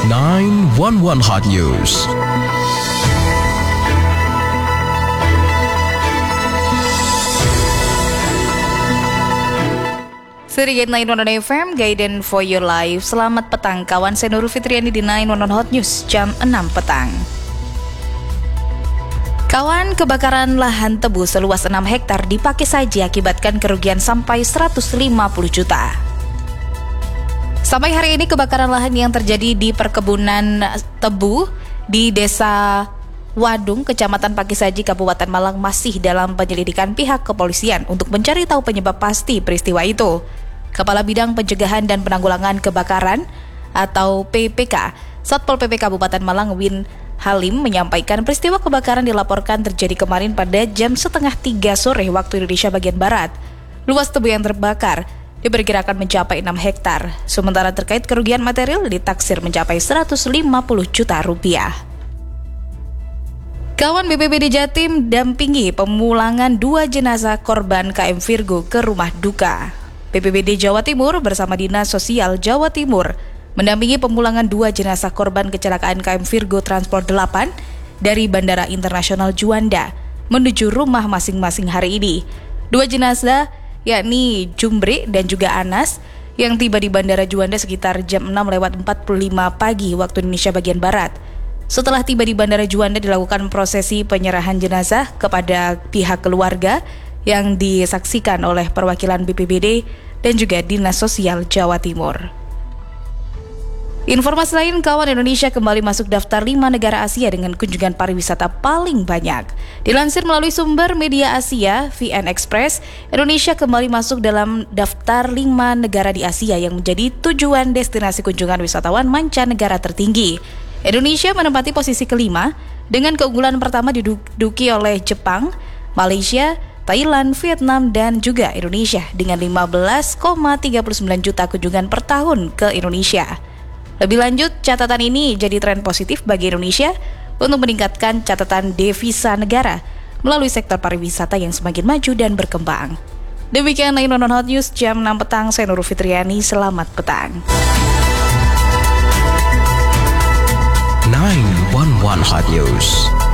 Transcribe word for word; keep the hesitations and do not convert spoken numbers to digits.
nine one one Hot News. Sedikit sembilan satu satu F M, Guidance for Your Life. Selamat petang kawan, saya Nurul Fitriani di sembilan satu satu Hot News jam enam petang. Kawan, kebakaran lahan tebu seluas enam hektar di Pakesaji akibatkan kerugian sampai seratus lima puluh juta. Sampai hari ini kebakaran lahan yang terjadi di perkebunan tebu di Desa Wadung, Kecamatan Pakesaji, Kabupaten Malang masih dalam penyelidikan pihak kepolisian untuk mencari tahu penyebab pasti peristiwa itu. Kepala Bidang Pencegahan dan Penanggulangan Kebakaran atau P P K, Satpol P P Kabupaten Malang Win Halim menyampaikan peristiwa kebakaran dilaporkan terjadi kemarin pada jam setengah tiga sore waktu Indonesia bagian Barat. Luas tebu yang terbakar diperkirakan mencapai enam hektar, sementara terkait kerugian material ditaksir mencapai seratus lima puluh juta rupiah. Kawan, B P B D Jatim dampingi pemulangan dua jenazah korban K M Virgo ke rumah duka. B P B D Jawa Timur bersama Dinas Sosial Jawa Timur mendampingi pemulangan dua jenazah korban kecelakaan K M Virgo Transport delapan dari Bandara Internasional Juanda menuju rumah masing-masing hari ini. Dua jenazah yakni Jumbri dan juga Anas yang tiba di Bandara Juanda sekitar jam enam lewat empat puluh lima pagi waktu Indonesia bagian Barat. Setelah tiba di Bandara Juanda dilakukan prosesi penyerahan jenazah kepada pihak keluarga yang disaksikan oleh perwakilan B P B D dan juga Dinas Sosial Jawa Timur. Informasi lain, kawan, Indonesia kembali masuk daftar lima negara Asia dengan kunjungan pariwisata paling banyak. Dilansir melalui sumber media Asia, V N Express, Indonesia kembali masuk dalam daftar lima negara di Asia yang menjadi tujuan destinasi kunjungan wisatawan mancanegara tertinggi. Indonesia menempati posisi kelima dengan keunggulan pertama diduduki oleh Jepang, Malaysia, Thailand, Vietnam, dan juga Indonesia dengan lima belas koma tiga sembilan juta kunjungan per tahun ke Indonesia. Lebih lanjut, catatan ini jadi tren positif bagi Indonesia untuk meningkatkan catatan devisa negara melalui sektor pariwisata yang semakin maju dan berkembang. Demikian sembilan satu satu Hot News jam enam petang, saya Nurul Fitriani, selamat petang. nine one one Hot News.